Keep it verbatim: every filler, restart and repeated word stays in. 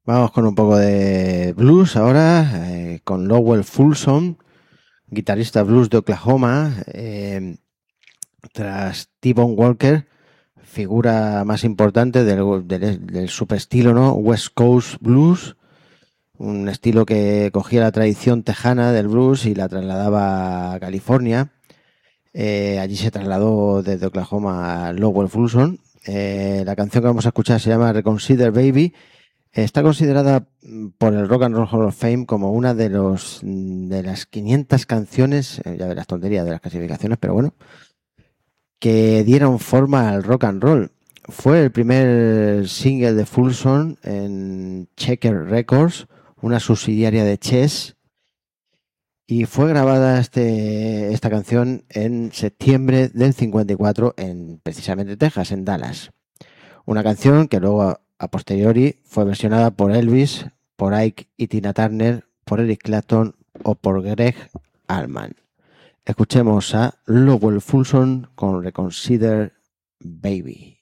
Vamos con un poco de blues ahora, eh, con Lowell Fulson, guitarrista blues de Oklahoma, eh, tras T-Bone Walker, figura más importante del, del, del subestilo, ¿no? West Coast Blues, un estilo que cogía la tradición tejana del blues y la trasladaba a California. Eh, allí se trasladó desde Oklahoma a Lowell Fulson. Eh, la canción que vamos a escuchar se llama Reconsider Baby. Está considerada por el Rock and Roll Hall of Fame como una de los de las quinientas canciones, ya verás tontería de las clasificaciones, pero bueno, que dieron forma al rock and roll. Fue el primer single de Fulson en Checker Records, una subsidiaria de Chess, y fue grabada este, esta canción en septiembre del cincuenta y cuatro en precisamente Texas, en Dallas. Una canción que luego a posteriori fue versionada por Elvis, por Ike y Tina Turner, por Eric Clapton o por Greg Allman. Escuchemos a Lowell Fulson con Reconsider Baby.